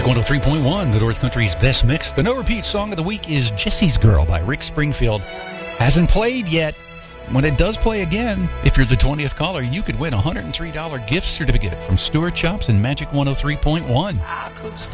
103.1, the North Country's best mix. The no-repeat song of the week is Jesse's Girl by Rick Springfield. Hasn't played yet. When it does play again, if you're the 20th caller, you could win a $103 gift certificate from Stuart Chops and Magic 103.1.